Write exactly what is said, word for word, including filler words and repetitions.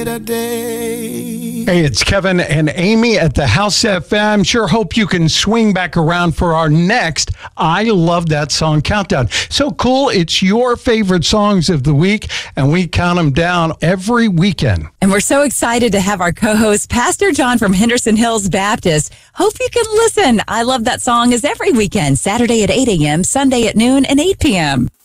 Hey, it's Kevin and Amy at the House F M. Sure hope you can swing back around for our next I Love That Song Countdown. So cool. It's your favorite songs of the week, and we count them down every weekend. And we're so excited to have our co-host, Pastor John from Henderson Hills Baptist. Hope you can listen. I Love That Song is every weekend, Saturday at eight a.m., Sunday at noon, and eight p.m.